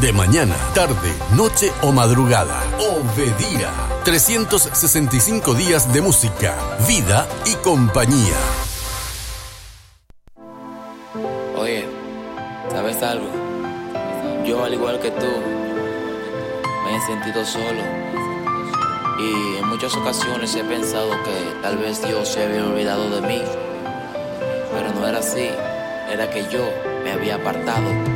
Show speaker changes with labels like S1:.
S1: De mañana, tarde, noche o madrugada. Obedía. 365 días de música, vida y compañía.
S2: Oye, ¿sabes algo? Yo, al igual que tú, me he sentido solo. Y en muchas ocasiones he pensado que tal vez Dios se había olvidado de mí. Pero no era así, era que yo me había apartado.